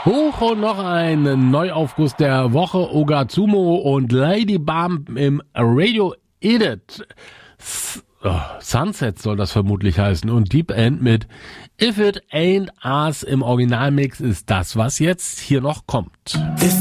Hoch und noch ein Neuaufguss der Woche. Ogazumo und Lady Bump im Radio Edit. Sunset soll das vermutlich heißen. Und Deep End mit If It Ain't Us im Originalmix ist das, was jetzt hier noch kommt.